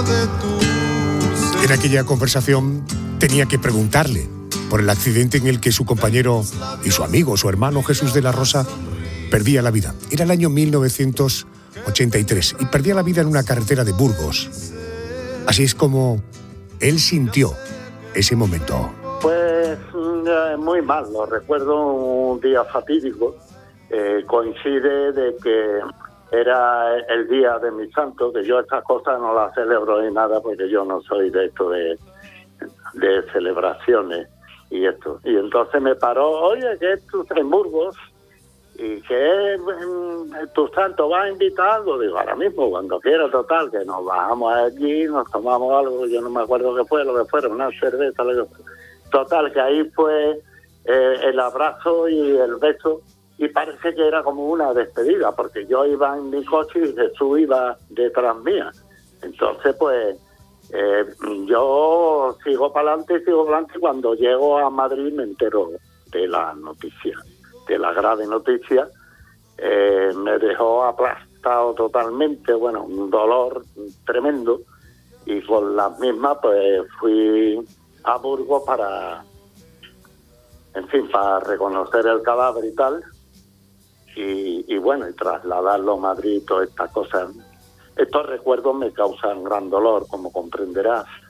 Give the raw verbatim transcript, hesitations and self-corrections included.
En aquella conversación tenía que preguntarle por el accidente en el que su compañero y su amigo, su hermano Jesús de la Rosa, perdía la vida. Era el año mil novecientos ochenta y tres y perdía la vida en una carretera de Burgos. Así es como él sintió ese momento. Pues muy mal, lo recuerdo un día fatídico. Eh, coincide de que era el día de mi santo, que yo estas cosas no las celebro ni nada porque yo no soy de esto de, de celebraciones y esto. Y entonces me paró, oye, que es tu en Burgos y que es tu santo, ¿vas a invitar algo? Digo, ahora mismo, cuando quiera, total, que nos bajamos allí, nos tomamos algo, yo no me acuerdo qué fue, lo que fuera, una cerveza, lo que fue. Total, que ahí fue eh, el abrazo y el beso. Y parece que era como una despedida, porque yo iba en mi coche y Jesús iba detrás mía. Entonces, pues, eh, yo sigo para adelante, sigo para adelante. Cuando llego a Madrid me entero de la noticia, de la grave noticia. Eh, me dejó aplastado totalmente, bueno, un dolor tremendo. Y con las mismas, pues, fui a Burgos para, en fin, para reconocer el cadáver y tal. Y, y bueno, y trasladarlo a Madrid, todas estas cosas. Estos recuerdos me causan gran dolor, como comprenderás.